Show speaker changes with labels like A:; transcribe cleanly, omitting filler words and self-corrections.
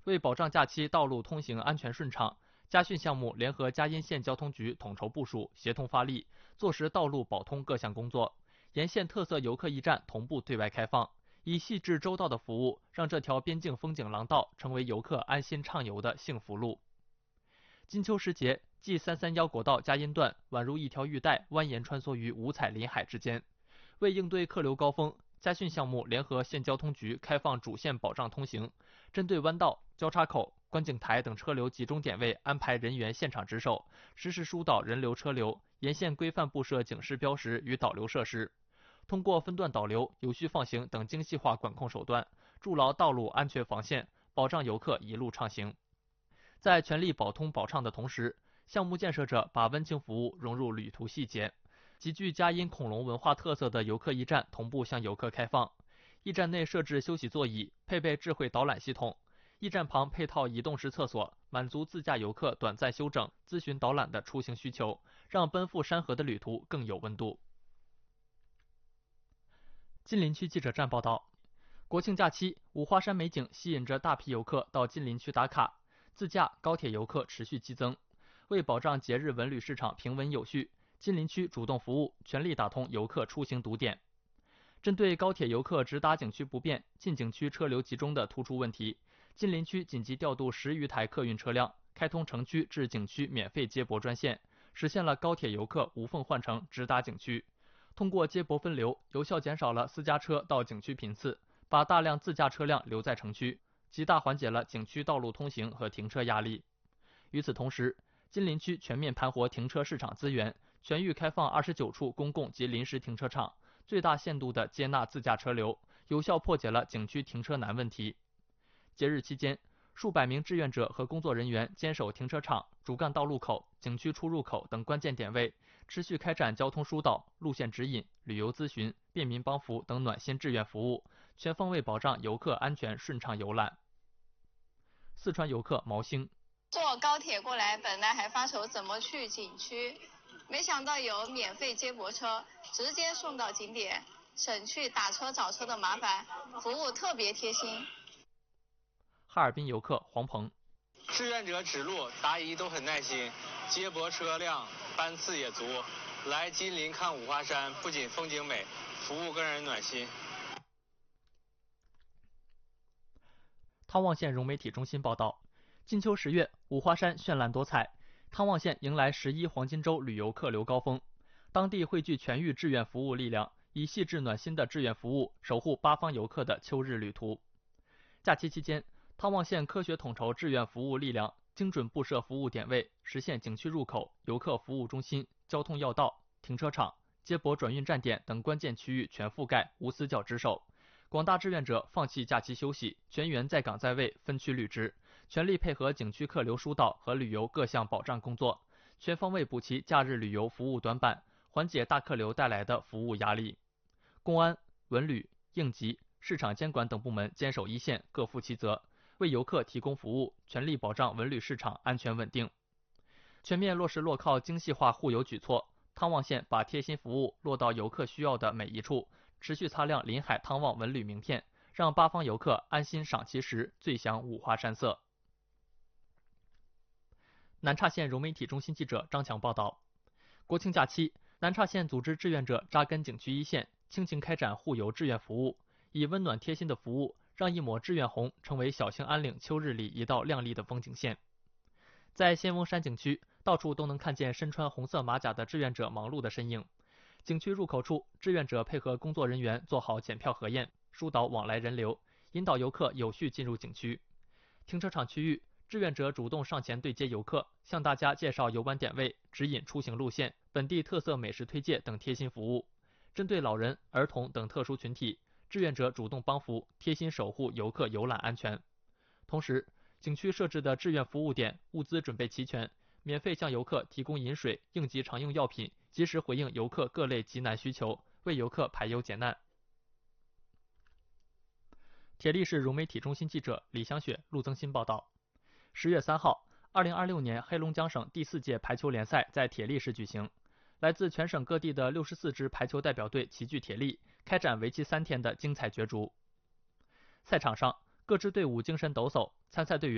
A: 为保障假期道路通行安全顺畅，嘉训项目联合嘉荫县交通局统筹部署，协同发力，做实道路保通各项工作。沿线特色游客驿站同步对外开放，以细致周到的服务，让这条边境风景廊道成为游客安心畅游的幸福路。金秋时节，G331国道嘉荫段宛如一条玉带，蜿蜒穿梭于五彩林海之间。为应对客流高峰，嘉训项目联合县交通局开放主线保障通行，针对弯道、交叉口、观景台等车流集中点位安排人员现场值守，实时疏导人流车流，沿线规范布设警示标识与导流设施。通过分段导流、有序放行等精细化管控手段，筑牢道路安全防线，保障游客一路畅行。在全力保通保畅的同时，项目建设者把温情服务融入旅途细节，极具嘉荫恐龙文化特色的游客驿站同步向游客开放。驿站内设置休息座椅，配备智慧导览系统，驿站旁配套移动式厕所，满足自驾游客短暂休整、咨询导览的出行需求，让奔赴山河的旅途更有温度。近邻区记者站报道，国庆假期，五花山美景吸引着大批游客到近邻区打卡，自驾、高铁游客持续激增。为保障节日文旅市场平稳有序，近邻区主动服务，全力打通游客出行堵点。针对高铁游客直达景区不便、进景区车流集中的突出问题，近邻区紧急调度10余台客运车辆，开通城区至景区免费接驳专线，实现了高铁游客无缝换乘直达景区。通过接驳分流，有效减少了私家车到景区频次，把大量自驾车辆留在城区，极大缓解了景区道路通行和停车压力。与此同时，近邻区全面盘活停车市场资源，全域开放29处公共及临时停车场，最大限度地接纳自驾车流，有效破解了景区停车难问题。节日期间，数百名志愿者和工作人员坚守停车场、主干道路口、景区出入口等关键点位，持续开展交通疏导、路线指引、旅游咨询、便民帮扶等暖心志愿服务，全方位保障游客安全顺畅游览。四川游客毛兴，
B: 坐高铁过来本来还发愁怎么去景区，没想到有免费接驳车，直接送到景点，省去打车找车的麻烦，服务特别贴心。
A: 哈尔滨游客黄鹏，
C: 志愿者指路答疑都很耐心，接驳车辆班次也足，来金陵看五花山不仅风景美，服务更让人暖心。
A: 汤旺县融媒体中心报道，金秋10月，五花山绚烂多彩，汤旺县迎来11黄金周旅游客流高峰，当地汇聚全域志愿服务力量，以细致暖心的志愿服务守护八方游客的秋日旅途。假期期间，汤旺县科学统筹志愿服务力量，精准布设服务点位，实现景区入口、游客服务中心、交通要道、停车场、接驳转运站点等关键区域全覆盖，无死角值守。广大志愿者放弃假期休息，全员在岗在位，分区履职，全力配合景区客流疏导和旅游各项保障工作，全方位补齐假日旅游服务短板，缓解大客流带来的服务压力。公安、文旅、应急、市场监管等部门坚守一线，各负其责，为游客提供服务，全力保障文旅市场安全稳定。全面落实落靠精细化护游举措，汤旺县把贴心服务落到游客需要的每一处，持续擦亮临海汤旺文旅名片，让八方游客安心赏奇石，醉享五花山色。南岔县融媒体中心记者张强报道，国庆假期，南岔县组织志愿者扎根景区一线，倾情开展护游志愿服务，以温暖贴心的服务，让一抹志愿红成为小兴安岭秋日里一道亮丽的风景线。在仙翁山景区，到处都能看见身穿红色马甲的志愿者忙碌的身影。景区入口处，志愿者配合工作人员做好检票核验，疏导往来人流，引导游客有序进入景区。停车场区域，志愿者主动上前对接游客，向大家介绍游玩点位、指引出行路线、本地特色美食推介等贴心服务。针对老人、儿童等特殊群体，志愿者主动帮扶，贴心守护游客游览安全。同时，景区设置的志愿服务点物资准备齐全，免费向游客提供饮水、应急常用药品，及时回应游客各类急难需求，为游客排忧解难。铁力市融媒体中心记者李香雪、陆增新报道，10月3号，2026年黑龙江省第4届排球联赛在铁力市举行，来自全省各地的64支排球代表队齐聚铁力，开展为期3天的精彩角逐。赛场上，各支队伍精神抖擞，参赛队员